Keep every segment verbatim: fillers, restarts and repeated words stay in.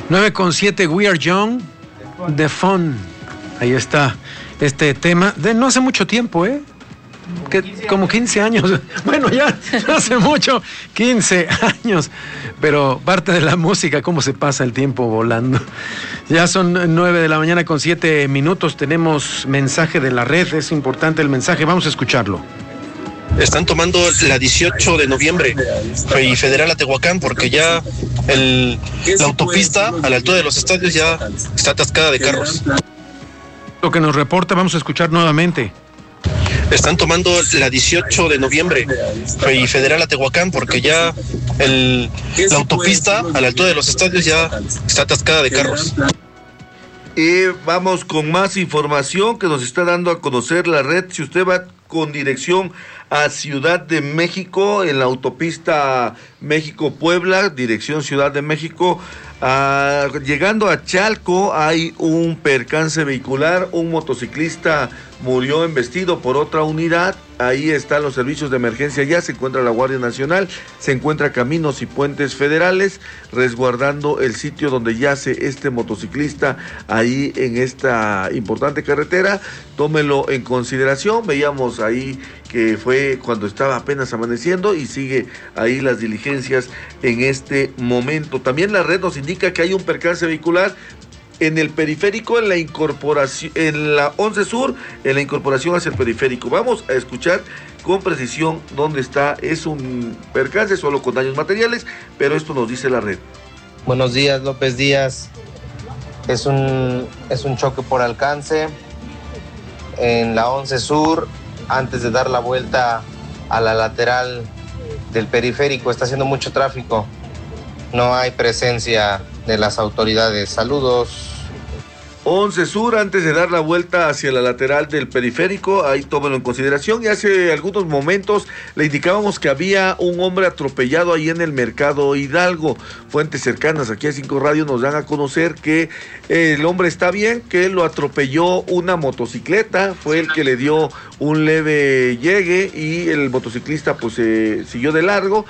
nueve con siete, We Are Young, The Fun. Ahí está este tema de no hace mucho tiempo, ¿eh? Que, como quince años. Bueno, ya no hace mucho, quince años. Pero parte de la música, cómo se pasa el tiempo volando. Ya son nueve de la mañana con siete minutos. Tenemos mensaje de la red. Es importante el mensaje. Vamos a escucharlo. Están tomando la dieciocho de noviembre y Federal a Tehuacán porque ya el, la autopista a la altura de los estadios ya está atascada de carros. Lo que nos reporta, vamos a escuchar nuevamente. Están tomando la dieciocho de noviembre y Federal a Tehuacán porque ya el, la autopista a la altura de los estadios ya está atascada de carros. Y vamos con más información que nos está dando a conocer la red. Si usted va con dirección a Ciudad de México, en la autopista México-Puebla, dirección Ciudad de México, uh, llegando a Chalco hay un percance vehicular, un motociclista murió embestido por otra unidad. Ahí están los servicios de emergencia, ya se encuentra la Guardia Nacional, se encuentra Caminos y Puentes Federales resguardando el sitio donde yace este motociclista ahí en esta importante carretera. Tómelo en consideración. Veíamos ahí que fue cuando estaba apenas amaneciendo y sigue ahí las diligencias en este momento. También la red nos indica que hay un percance vehicular en el periférico, en la incorporación, en la once Sur, en la incorporación hacia el periférico. Vamos a escuchar con precisión dónde está. Es un percance solo con daños materiales, pero esto nos dice la red. Buenos días, López Díaz. Es un, es un choque por alcance en la once Sur, antes de dar la vuelta a la lateral del periférico. Está haciendo mucho tráfico. No hay presencia de las autoridades. Saludos. once Sur, antes de dar la vuelta hacia la lateral del periférico, ahí tómenlo en consideración. Y hace algunos momentos le indicábamos que había un hombre atropellado ahí en el Mercado Hidalgo. Fuentes cercanas aquí a Cinco Radio nos dan a conocer que el hombre está bien, que lo atropelló una motocicleta, fue el que le dio un leve llegue y el motociclista pues eh, siguió de largo.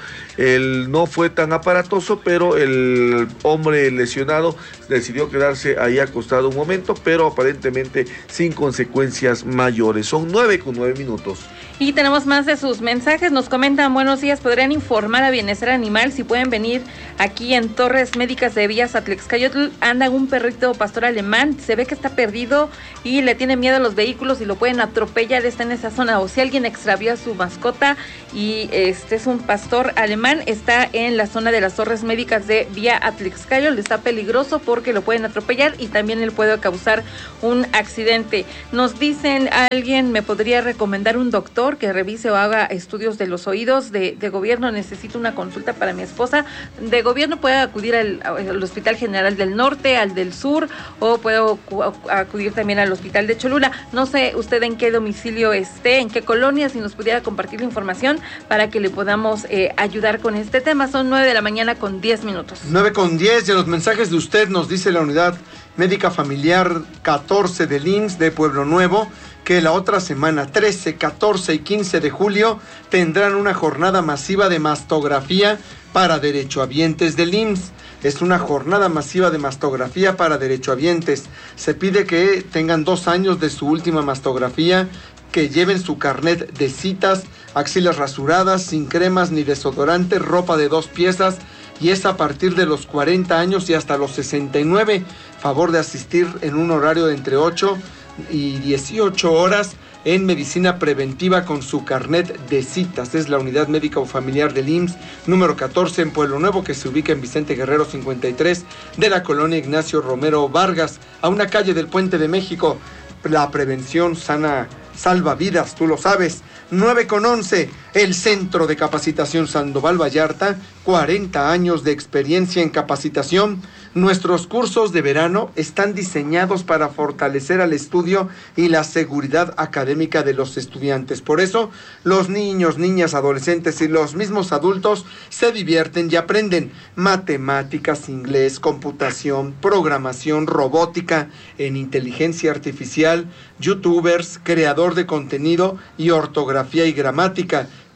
Él no fue tan aparatoso, pero el hombre lesionado decidió quedarse ahí acostado un momento, pero aparentemente sin consecuencias mayores. Son nueve con nueve minutos. Y tenemos más de sus mensajes. Nos comentan: buenos días, ¿podrían informar a Bienestar Animal si pueden venir aquí en Torres Médicas de Vías Atlixcayotl? Anda un perrito pastor alemán, se ve que está perdido y le tiene miedo a los vehículos y lo pueden atropellar. Está en esa zona, o si alguien extravió a su mascota y este es un pastor alemán, está en la zona de las Torres Médicas de Vía Atlixcayotl. Está peligroso porque lo pueden atropellar y también él puede causar un accidente. Nos dicen: alguien me podría recomendar un doctor que revise o haga estudios de los oídos. De, de gobierno necesito una consulta para mi esposa. De gobierno puede acudir al, al Hospital General del Norte, al del Sur, o puedo acudir también al Hospital de Cholula. No sé usted en qué domicilio esté, en qué colonia, si nos pudiera compartir la información para que le podamos eh, ayudar con este tema. Son nueve de la mañana con diez minutos. nueve con diez, y en los mensajes de usted nos dice la Unidad Médica Familiar catorce del I M S S de Pueblo Nuevo que la otra semana, trece, catorce y quince de julio, tendrán una jornada masiva de mastografía para derechohabientes del I M S S. Es una jornada masiva de mastografía para derechohabientes. Se pide que tengan dos años de su última mastografía, que lleven su carnet de citas, axilas rasuradas, sin cremas ni desodorante, ropa de dos piezas, y es a partir de los cuarenta años y hasta los sesenta y nueve. Favor de asistir en un horario de entre ocho y dieciocho horas en medicina preventiva con su carnet de citas. Es la Unidad Médica o Familiar del I M S S número catorce en Pueblo Nuevo, que se ubica en Vicente Guerrero cincuenta y tres de la colonia Ignacio Romero Vargas, a una calle del Puente de México. La prevención sana salva vidas, tú lo sabes. nueve con once, el Centro de Capacitación Sandoval Vallarta, cuarenta años de experiencia en capacitación. Nuestros cursos de verano están diseñados para fortalecer al estudio y la seguridad académica de los estudiantes. Por eso, los niños, niñas, adolescentes y los mismos adultos se divierten y aprenden matemáticas, inglés, computación, programación, robótica, en inteligencia artificial, youtubers, creador de contenido y ortografía y gramática.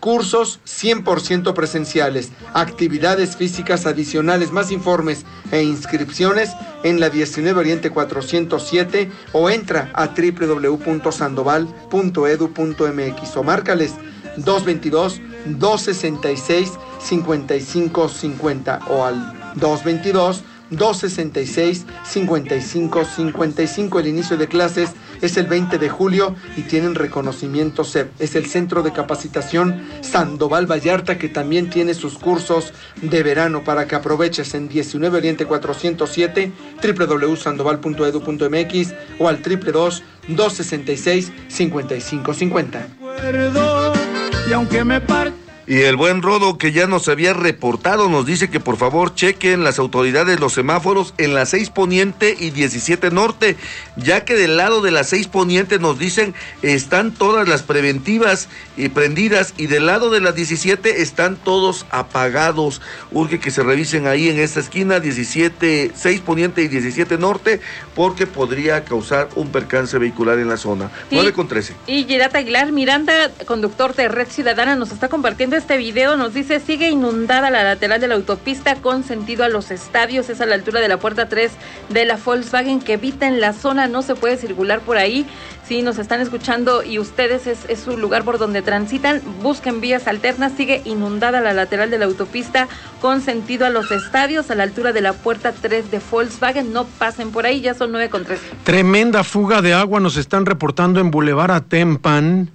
cursos cien por ciento presenciales, actividades físicas adicionales, más informes e inscripciones en la diecinueve Oriente cuatrocientos siete o entra a doble u doble u doble u punto sandoval punto edu punto m x o márcales dos veintidós, dos sesenta y seis, cincuenta y cinco cincuenta o al dos veintidós, dos sesenta y seis, cincuenta y cinco cincuenta y cinco. El inicio de clases es el veinte de julio y tienen reconocimiento C E P. Es el Centro de Capacitación Sandoval Vallarta, que también tiene sus cursos de verano para que aproveches en diecinueve Oriente cuatrocientos siete, doble u doble u doble u punto sandoval punto edu punto m x o al doble u doble u doble u, dos sesenta y seis, cincuenta y cinco cincuenta. Y aunque me parte... Y el buen Rodo, que ya nos había reportado, nos dice que por favor chequen las autoridades los semáforos en la seis Poniente y diecisiete Norte, ya que del lado de la seis Poniente nos dicen están todas las preventivas y prendidas, y del lado de la diecisiete están todos apagados. Urge que se revisen ahí en esta esquina, diecisiete, seis Poniente y diecisiete Norte, porque podría causar un percance vehicular en la zona. Sí. nueve con trece. Y Gerard Aguilar Miranda, conductor de Red Ciudadana, nos está compartiendo este video. Nos dice: sigue inundada la lateral de la autopista con sentido a los estadios, es a la altura de la puerta tres de la Volkswagen, que eviten la zona, no se puede circular por ahí. Si nos están escuchando y ustedes es, es su lugar por donde transitan, busquen vías alternas. Sigue inundada la lateral de la autopista con sentido a los estadios, a la altura de la puerta tres de Volkswagen, no pasen por ahí. Ya son nueve con tres. Tremenda fuga de agua nos están reportando en Boulevard Atempan,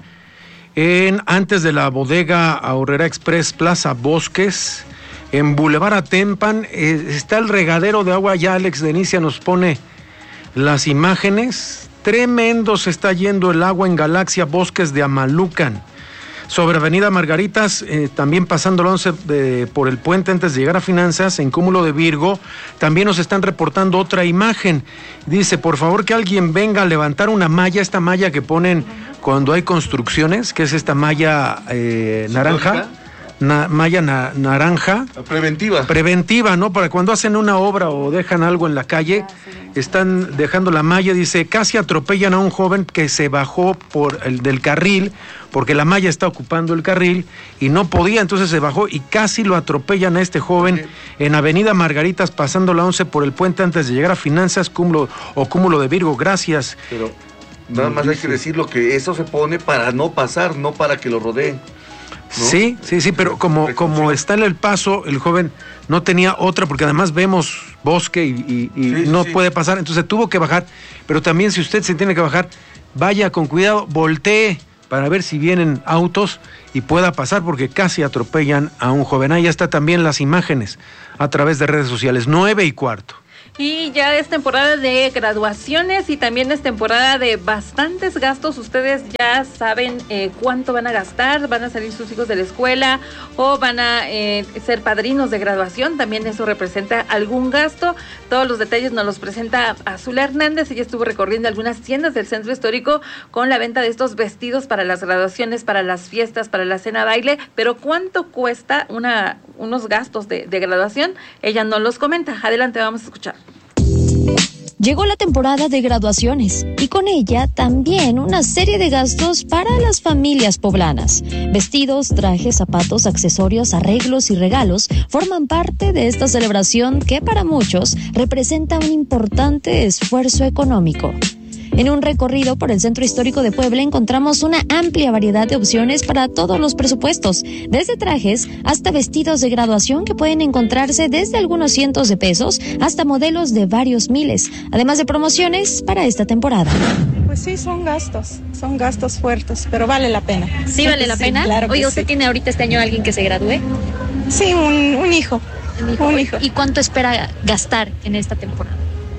en antes de la bodega Aurrera Express Plaza Bosques. En Boulevard Atempan eh, está el regadero de agua. Ya Alex Denicia nos pone las imágenes. Tremendo se está yendo el agua en Galaxia Bosques de Amalucan. Sobre Avenida Margaritas, eh, también pasando el once de, por el puente antes de llegar a Finanzas, en Cúmulo de Virgo, también nos están reportando otra imagen. Dice: por favor que alguien venga a levantar una malla, esta malla que ponen cuando hay construcciones, que es esta malla eh, naranja. Na, malla na, naranja. Preventiva. Preventiva, ¿no? Para cuando hacen una obra o dejan algo en la calle, están dejando la malla. Dice: casi atropellan a un joven que se bajó por el del carril, porque la malla está ocupando el carril y no podía, entonces se bajó y casi lo atropellan a este joven okay. en Avenida Margaritas, pasando la once por el puente antes de llegar a Finanzas, Cúmulo o Cúmulo de Virgo. Gracias. Pero nada más hay que decirlo, que eso se pone para no pasar, no para que lo rodeen. ¿No? Sí, sí, sí, pero como, como está en el paso, el joven no tenía otra, porque además vemos bosque y, y, y sí, no sí. puede pasar, entonces tuvo que bajar. Pero también, si usted se tiene que bajar, vaya con cuidado, voltee para ver si vienen autos y pueda pasar, porque casi atropellan a un joven. Ahí está también las imágenes a través de redes sociales. Nueve y cuarto. Y ya es temporada de graduaciones y también es temporada de bastantes gastos. Ustedes ya saben eh, cuánto van a gastar, van a salir sus hijos de la escuela o van a eh, ser padrinos de graduación. También eso representa algún gasto. Todos los detalles nos los presenta Azul Hernández. Ella estuvo recorriendo algunas tiendas del centro histórico con la venta de estos vestidos para las graduaciones, para las fiestas, para la cena baile. Pero ¿cuánto cuesta una, unos gastos de, de graduación? Ella nos los comenta. Adelante, vamos a escuchar. Llegó la temporada de graduaciones y con ella también una serie de gastos para las familias poblanas. Vestidos, trajes, zapatos, accesorios, arreglos y regalos forman parte de esta celebración que para muchos representa un importante esfuerzo económico. En un recorrido por el centro histórico de Puebla encontramos una amplia variedad de opciones para todos los presupuestos, desde trajes hasta vestidos de graduación que pueden encontrarse desde algunos cientos de pesos hasta modelos de varios miles, además de promociones para esta temporada. Pues sí, son gastos, son gastos fuertes, pero vale la pena. ¿Sí vale la sí, pena? Claro. Oye, ¿usted sí. tiene ahorita este año alguien que se gradúe? Sí, un, un hijo. Un hijo. Un hijo. ¿Y cuánto espera gastar en esta temporada?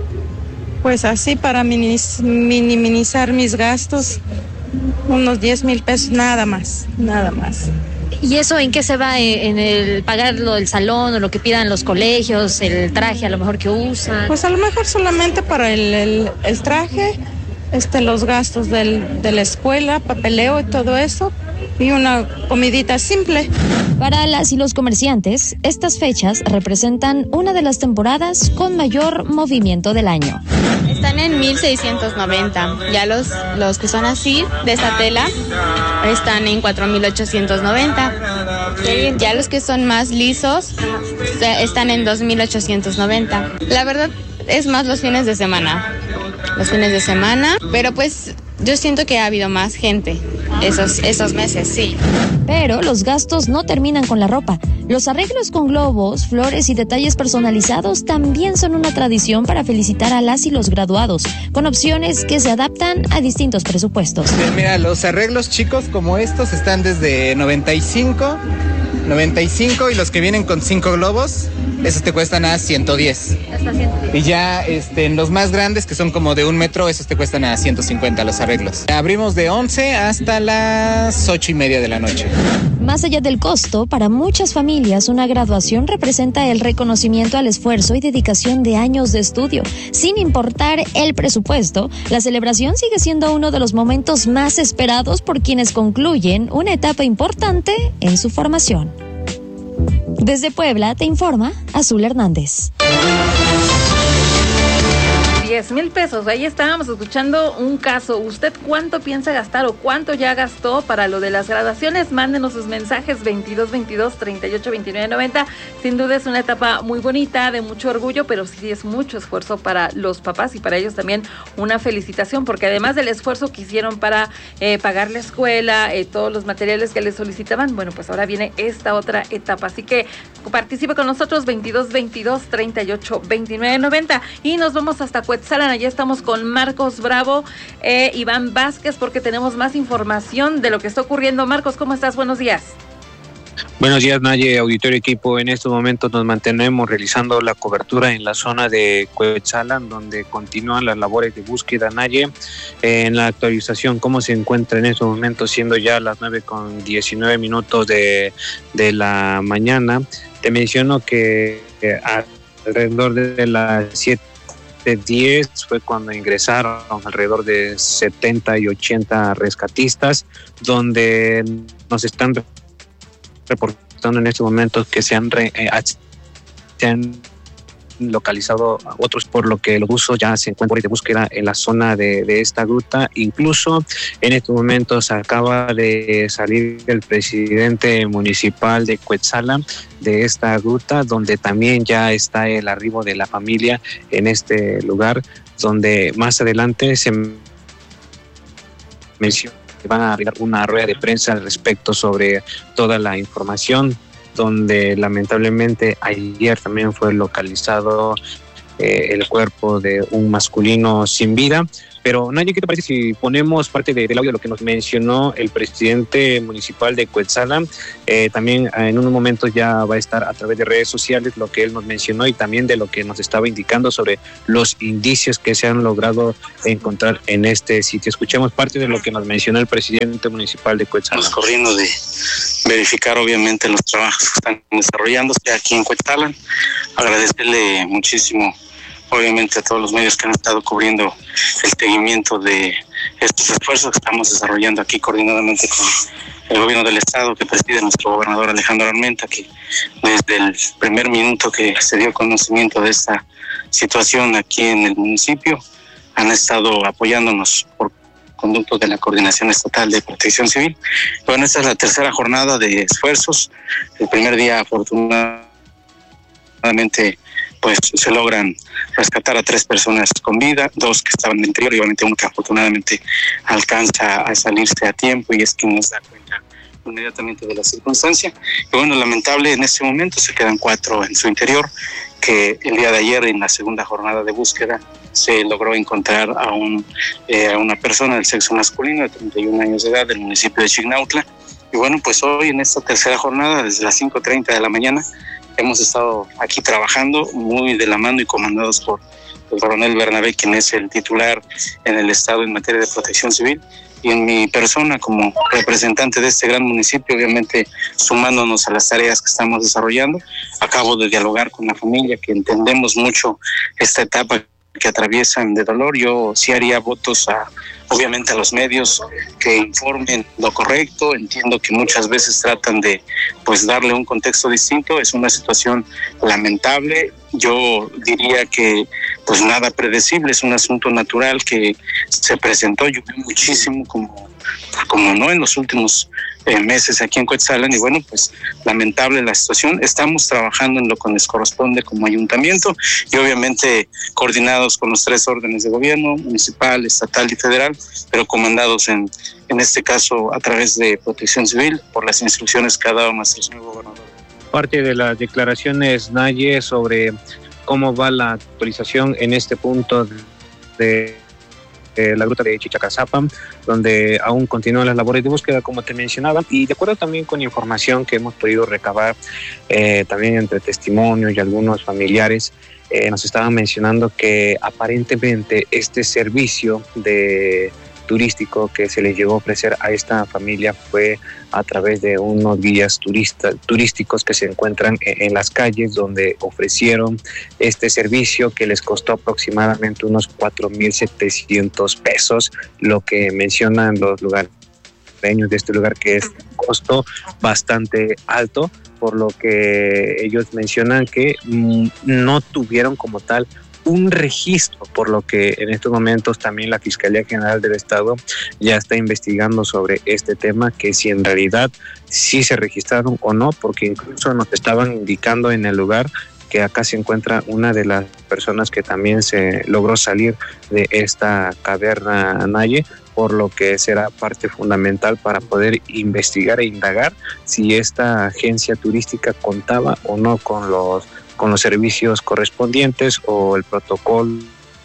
Pues así, para minimizar mis gastos, unos diez mil pesos, nada más, nada más. ¿Y eso en qué se va? ¿En el pagar lo del salón o lo que pidan los colegios, el traje a lo mejor que usan? Pues a lo mejor solamente para el, el, el traje, este, los gastos del, de la escuela, papeleo y todo eso, y una comidita simple. Para las y los comerciantes, estas fechas representan una de las temporadas con mayor movimiento del año. Están en mil seiscientos noventa, ya los, los que son así, de esta tela, están en cuatro mil ochocientos noventa. Sí, ya los que son más lisos están en dos mil ochocientos noventa. La verdad es más los fines de semana, los fines de semana, pero pues yo siento que ha habido más gente esos, esos meses, sí. Pero los gastos no terminan con la ropa. Los arreglos con globos, flores y detalles personalizados también son una tradición para felicitar a las y los graduados, con opciones que se adaptan a distintos presupuestos. Pues mira, los arreglos chicos como estos están desde noventa y cinco, noventa y cinco, y los que vienen con cinco globos, esos te cuestan a ciento diez. Hasta ciento diez. Y ya este, en los más grandes, que son como de un metro, esos te cuestan a ciento cincuenta los arreglos. Abrimos de once hasta las ocho y media de la noche. Más allá del costo, para muchas familias una graduación representa el reconocimiento al esfuerzo y dedicación de años de estudio. Sin importar el presupuesto, la celebración sigue siendo uno de los momentos más esperados por quienes concluyen una etapa importante en su formación. Desde Puebla te informa Azul Hernández. diez mil pesos, ahí estábamos escuchando un caso. ¿Usted cuánto piensa gastar o cuánto ya gastó para lo de las graduaciones? Mándenos sus mensajes veintidós veintidós treinta y ocho veintinueve noventa. Sin duda es una etapa muy bonita, de mucho orgullo, pero sí es mucho esfuerzo para los papás y para ellos también una felicitación, porque además del esfuerzo que hicieron para eh, pagar la escuela, eh, todos los materiales que les solicitaban, bueno, pues ahora viene esta otra etapa. Así que participe con nosotros veintidós veintidós treinta y ocho veintinueve noventa y nos vamos hasta Cuetzalan. Allá estamos con Marcos Bravo, eh, Iván Vázquez, porque tenemos más información de lo que está ocurriendo. Marcos, ¿cómo estás? Buenos días. Buenos días, Naye, auditorio equipo. En estos momentos nos mantenemos realizando la cobertura en la zona de Cuetzalan, donde continúan las labores de búsqueda, Naye. En la actualización, ¿cómo se encuentra en estos momentos, siendo ya las nueve con diecinueve minutos de, de la mañana? Te menciono que eh, alrededor de las siete diez fue cuando ingresaron alrededor de setenta y ochenta rescatistas, donde nos están reportando en estos momentos que se han, re, eh, se han localizado a otros, por lo que los buzos ya se encuentran de búsqueda en la zona de, de esta gruta. Incluso en estos momentos acaba de salir el presidente municipal de Cuetzalan de esta gruta, donde también ya está el arribo de la familia en este lugar, donde más adelante se menciona que van a abrir una rueda de prensa al respecto sobre toda la información, donde lamentablemente ayer también fue localizado eh, el cuerpo de un masculino sin vida. Pero, Naye, ¿qué te parece si ponemos parte de, del audio de lo que nos mencionó el presidente municipal de Cuetzalan? Eh, también en unos momentos ya va a estar a través de redes sociales lo que él nos mencionó y también de lo que nos estaba indicando sobre los indicios que se han logrado encontrar en este sitio. Escuchemos parte de lo que nos mencionó el presidente municipal de Cuetzalan. Estamos corriendo de verificar obviamente los trabajos que están desarrollándose aquí en Cuetzalan. Agradecerle muchísimo obviamente a todos los medios que han estado cubriendo el seguimiento de estos esfuerzos que estamos desarrollando aquí coordinadamente con el gobierno del estado que preside nuestro gobernador Alejandro Armenta, que desde el primer minuto que se dio conocimiento de esta situación aquí en el municipio han estado apoyándonos por conductos de la Coordinación Estatal de Protección Civil. Bueno, esta es la tercera jornada de esfuerzos. El primer día afortunadamente pues se logran rescatar a tres personas con vida, dos que estaban en el interior y obviamente uno que afortunadamente alcanza a salirse a tiempo y es quien nos da cuenta inmediatamente de la circunstancia. Y bueno, lamentable en este momento se quedan cuatro en su interior, que el día de ayer en la segunda jornada de búsqueda se logró encontrar a, un, eh, a una persona del sexo masculino de treinta y un años de edad del municipio de Chignautla. Y bueno, pues hoy en esta tercera jornada desde las cinco treinta de la mañana hemos estado aquí trabajando muy de la mano y comandados por el coronel Bernabé, quien es el titular en el estado en materia de protección civil, y en mi persona como representante de este gran municipio, obviamente sumándonos a las tareas que estamos desarrollando. Acabo de dialogar con la familia, que entendemos mucho esta etapa que atraviesan de dolor. Yo sí haría votos a, obviamente, a los medios que informen lo correcto. Entiendo que muchas veces tratan de pues darle un contexto distinto. Es una situación lamentable. Yo diría que pues nada predecible, es un asunto natural que se presentó. Llovió muchísimo como, como no en los últimos eh, meses aquí en Cuetzalan, y bueno, pues lamentable la situación. Estamos trabajando en lo que nos corresponde como ayuntamiento y obviamente coordinados con los tres órdenes de gobierno, municipal, estatal y federal, pero comandados en, en este caso a través de Protección Civil por las instrucciones que ha dado nuestro señor gobernador. Parte de las declaraciones, Naye, sobre cómo va la actualización en este punto de, de la gruta de Chichacazapan, donde aún continúan las labores de búsqueda, como te mencionaba, y de acuerdo también con información que hemos podido recabar eh, también entre testimonios y algunos familiares, eh, nos estaban mencionando que aparentemente este servicio de turístico que se le llegó a ofrecer a esta familia fue a través de unos guías turistas, turísticos que se encuentran en, en las calles, donde ofrecieron este servicio que les costó aproximadamente unos cuatro mil setecientos pesos, lo que mencionan los lugareños de este lugar que es un costo bastante alto, por lo que ellos mencionan que mm, no tuvieron como tal un registro, por lo que en estos momentos también la Fiscalía General del Estado ya está investigando sobre este tema, que si en realidad sí se registraron o no, porque incluso nos estaban indicando en el lugar que acá se encuentra una de las personas que también se logró salir de esta caverna Naye, por lo que será parte fundamental para poder investigar e indagar si esta agencia turística contaba o no con los con los servicios correspondientes o el protocolo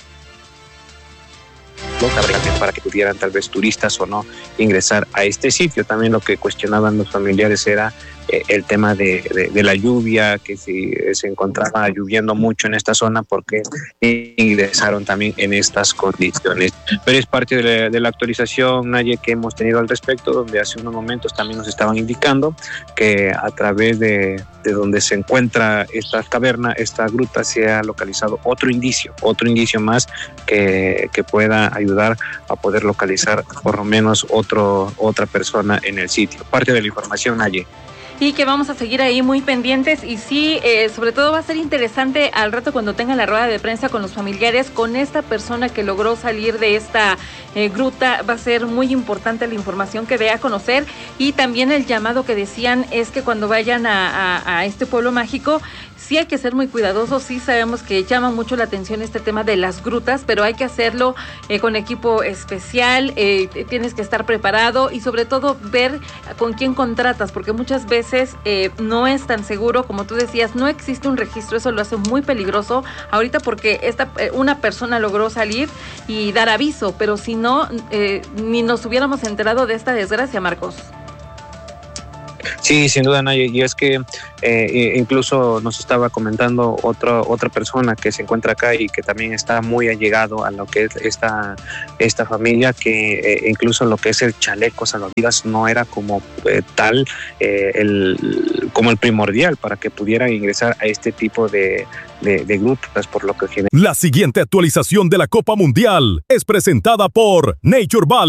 para que pudieran tal vez turistas o no ingresar a este sitio. También lo que cuestionaban los familiares era eh, el tema de, de, de la lluvia, que si se encontraba lloviendo mucho en esta zona, porque ingresaron también en estas condiciones. Pero es parte de la, de la actualización, Naye, que hemos tenido al respecto, donde hace unos momentos también nos estaban indicando que a través de, de donde se encuentra esta caverna, esta gruta, se ha localizado otro indicio, otro indicio más que, que pueda ayudar a poder localizar por lo menos otro, otra persona en el sitio. Parte de la información, Naye. Y que vamos a seguir ahí muy pendientes, y sí, eh, sobre todo va a ser interesante al rato cuando tengan la rueda de prensa con los familiares, con esta persona que logró salir de esta eh, gruta. Va a ser muy importante la información que dé a conocer, y también el llamado que decían es que cuando vayan a, a, a este pueblo mágico, sí hay que ser muy cuidadosos. Sí sabemos que llama mucho la atención este tema de las grutas, pero hay que hacerlo eh, con equipo especial, eh, tienes que estar preparado y sobre todo ver con quién contratas, porque muchas veces eh, no es tan seguro, como tú decías, no existe un registro, eso lo hace muy peligroso ahorita, porque esta eh, una persona logró salir y dar aviso, pero si no, eh, ni nos hubiéramos enterado de esta desgracia, Marcos. Sí, sin duda, Naye, y es que eh, incluso nos estaba comentando otra otra persona que se encuentra acá y que también está muy allegado a lo que es esta, esta familia, que eh, incluso lo que es el chaleco salvavidas no era como eh, tal, eh, el, como el primordial para que pudieran ingresar a este tipo de, de, de grutas, por lo que genera. La siguiente actualización de la Copa Mundial es presentada por Nature Valley.